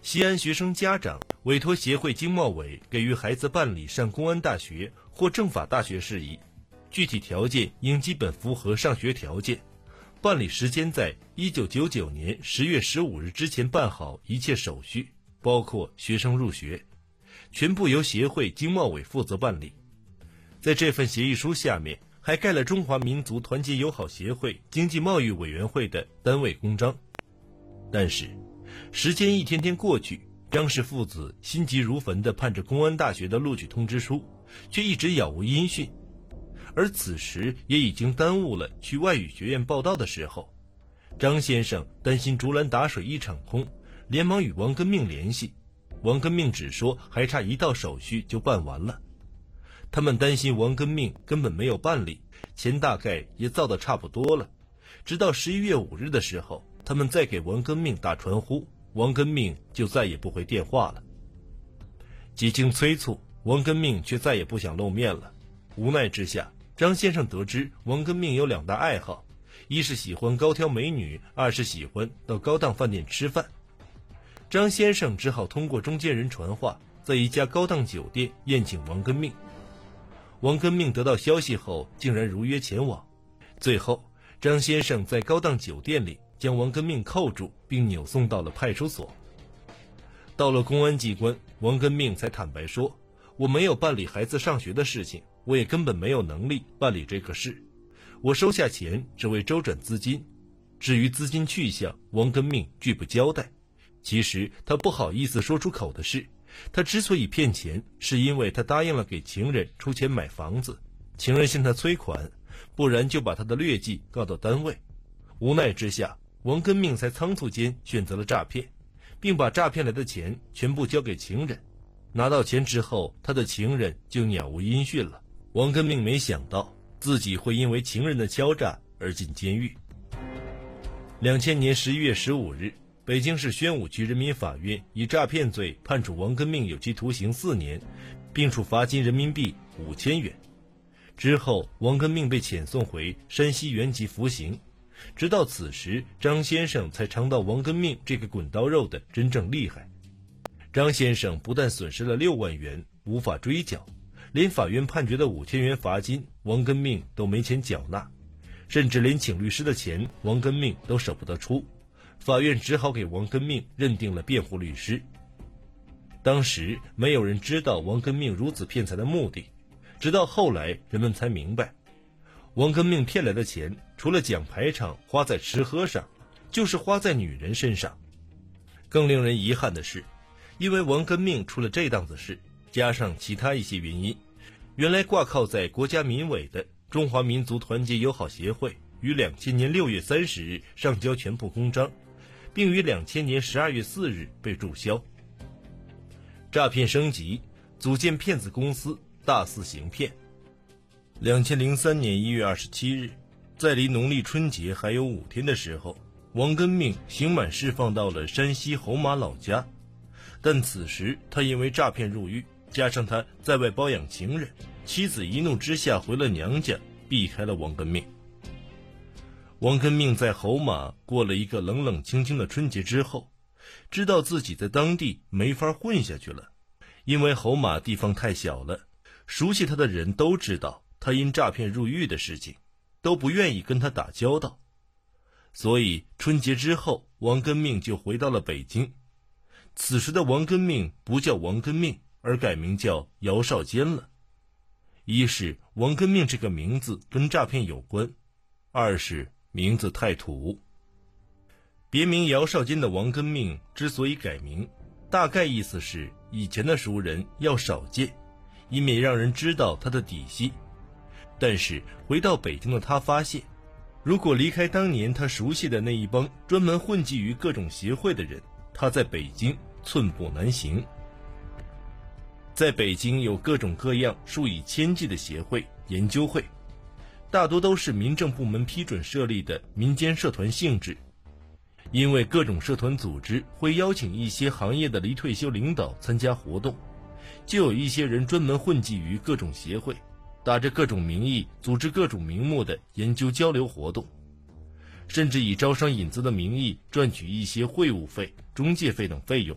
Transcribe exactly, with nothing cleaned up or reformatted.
西安学生家长委托协会经贸委给予孩子办理上公安大学或政法大学事宜，具体条件应基本符合上学条件，办理时间在一九九九年十月十五日之前办好一切手续，包括学生入学，全部由协会经贸委负责办理。在这份协议书下面还盖了中华民族团结友好协会经济贸易委员会的单位公章。但是时间一天天过去，张氏父子心急如焚地盼着公安大学的录取通知书，却一直杳无音讯。而此时也已经耽误了去外语学院报到的时候，张先生担心竹篮打水一场空，连忙与王根命联系。王根命只说还差一道手续就办完了。他们担心王根命根本没有办理，钱大概也造得差不多了。直到十一月五日的时候，他们再给王根命打传呼，王根命就再也不回电话了。几经催促，王根命却再也不想露面了。无奈之下，张先生得知王根命有两大爱好，一是喜欢高挑美女，二是喜欢到高档饭店吃饭。张先生只好通过中间人传话，在一家高档酒店宴请王根命。王根命得到消息后，竟然如约前往。最后张先生在高档酒店里将王根命扣住，并扭送到了派出所。到了公安机关，王根命才坦白说，我没有办理孩子上学的事情，我也根本没有能力办理这个事，我收下钱只为周转资金，至于资金去向，王根命拒不交代。其实他不好意思说出口的是，他之所以骗钱，是因为他答应了给情人出钱买房子，情人向他催款，不然就把他的劣迹告到单位。无奈之下，王根命才仓促间选择了诈骗，并把诈骗来的钱全部交给情人。拿到钱之后，他的情人就杳无音讯了。王根命没想到自己会因为情人的敲诈而进监狱。两千年十一月十五日，北京市宣武区人民法院以诈骗罪判处王根命有期徒刑四年，并处罚金人民币五千元。之后，王根命被遣送回山西原籍服刑。直到此时，张先生才尝到王根命这个滚刀肉的真正厉害。张先生不但损失了六万元，无法追缴，连法院判决的五千元罚金，王根命都没钱缴纳，甚至连请律师的钱，王根命都舍不得出。法院只好给王根命认定了辩护律师。当时没有人知道王根命如此骗财的目的，直到后来人们才明白，王根命骗来的钱除了奖牌场花在吃喝上，就是花在女人身上。更令人遗憾的是，因为王根命出了这档子事，加上其他一些原因，原来挂靠在国家民委的中华民族团结友好协会于两千年六月三十日上交全部公章，并于两千年十二月四日被注销。诈骗升级，组建骗子公司，大肆行骗。两千零三年一月二十七日，在离农历春节还有五天的时候，王根命刑满释放到了山西侯马老家。但此时他因为诈骗入狱，加上他在外包养情人，妻子一怒之下回了娘家，避开了王根命。王根命在侯马过了一个冷冷清清的春节之后，知道自己在当地没法混下去了。因为侯马地方太小了，熟悉他的人都知道他因诈骗入狱的事情，都不愿意跟他打交道。所以春节之后，王根命就回到了北京。此时的王根命不叫王根命，而改名叫姚少坚了。一是王根命这个名字跟诈骗有关，二是名字太土。别名姚少坚的王根命之所以改名，大概意思是以前的熟人要少见，以免让人知道他的底细。但是回到北京的他发现，如果离开当年他熟悉的那一帮专门混迹于各种协会的人，他在北京寸步难行。在北京有各种各样数以千计的协会、研究会，大多都是民政部门批准设立的民间社团性质。因为各种社团组织会邀请一些行业的离退休领导参加活动，就有一些人专门混迹于各种协会，打着各种名义组织各种名目的研究交流活动，甚至以招商引资的名义赚取一些会务费、中介费等费用。